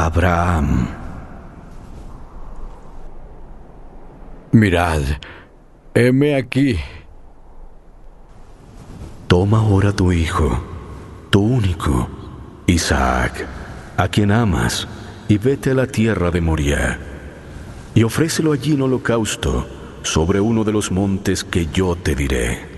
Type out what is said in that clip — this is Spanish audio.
Abraham: Mirad, heme aquí. Toma ahora tu hijo, tu único, Isaac, a quien amas, y vete a la tierra de Moriah, y ofrécelo allí en holocausto sobre uno de los montes que yo te diré.